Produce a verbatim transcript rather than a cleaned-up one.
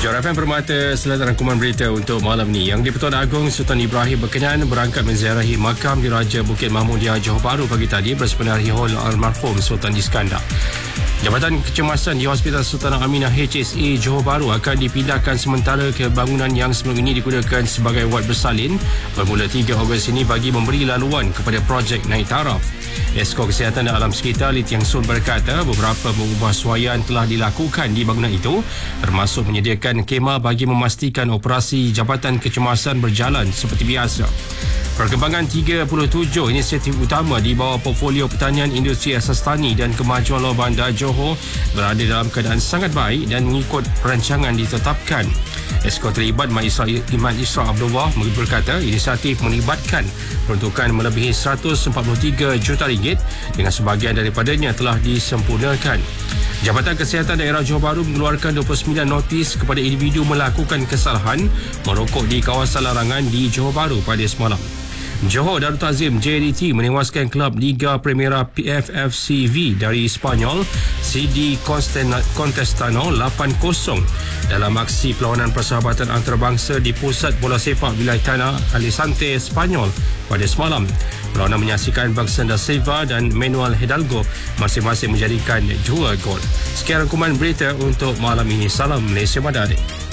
Johor F M Permata Selatan rangkuman berita untuk malam ini. Yang di-Pertuan Agong Sultan Ibrahim berkenan berangkat menziarahi makam Diraja Bukit Mahmudia Johor Bahru pagi tadi bersama Rihol almarhum Sultan Iskandar. Jabatan Kecemasan di Hospital Sultanah Aminah H S A Johor Bahru akan dipindahkan sementara ke bangunan yang sebelum ini digunakan sebagai wad bersalin bermula tiga Ogos ini bagi memberi laluan kepada projek naik taraf. Esko Kesihatan dan Alam Sekitar Lee Tiang Sun berkata beberapa pengubahsuaian telah dilakukan di bangunan itu, termasuk menyediakan kemah bagi memastikan operasi Jabatan Kecemasan berjalan seperti biasa. Perkembangan tiga puluh tujuh inisiatif utama di bawah portfolio pertanian, industri asas tani dan kemajuan luar bandar Johor berada dalam keadaan sangat baik dan mengikut perancangan ditetapkan. Esko terlibat Mat Isra, Mat Isra Abdullah berkata inisiatif melibatkan peruntukan melebihi seratus empat puluh tiga juta ringgit dengan sebahagian daripadanya telah disempurnakan. Jabatan Kesihatan Daerah Johor Bahru mengeluarkan dua puluh sembilan notis kepada individu melakukan kesalahan merokok di kawasan larangan di Johor Bahru pada semalam. Johor Darul Ta'zim J D T menewaskan klub Liga Primera P F F C V dari Spanyol C D Contestano lapan kosong dalam aksi perlawanan persahabatan antarabangsa di Pusat Bola Sepak Wilayah Tanah Alicante, Spanyol pada semalam. Perlawanan menyaksikan Baxen da Silva dan Manuel Hidalgo masing-masing menjadikan dua gol. Sekian rangkuman berita untuk malam ini. Salam Malaysia Madani.